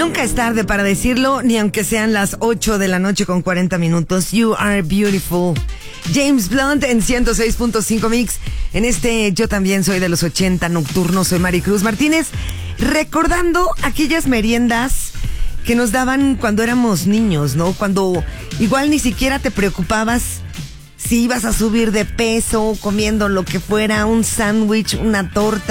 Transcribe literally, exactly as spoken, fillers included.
Nunca es tarde para decirlo, ni aunque sean las ocho de la noche con cuarenta minutos. You are beautiful. James Blunt en ciento seis punto cinco Mix. En este Yo también soy de los ochenta nocturno. Soy Maricruz Martínez. Recordando aquellas meriendas que nos daban cuando éramos niños, ¿no? Cuando igual ni siquiera te preocupabas si ibas a subir de peso, comiendo lo que fuera, un sándwich, una torta.